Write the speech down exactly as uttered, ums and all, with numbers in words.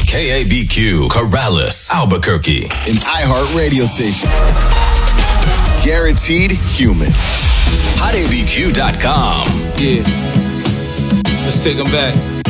K A B Q, Corrales, Albuquerque. An iHeart radio station. Guaranteed human. hot A B Q dot com. Yeah. Let's take them back.